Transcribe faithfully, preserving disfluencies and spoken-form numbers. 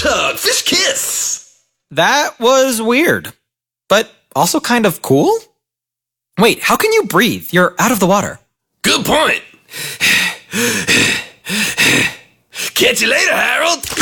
tug, fish kiss. That was weird, but also kind of cool. Wait, how can you breathe? You're out of the water. Good point. Catch you later, Harold.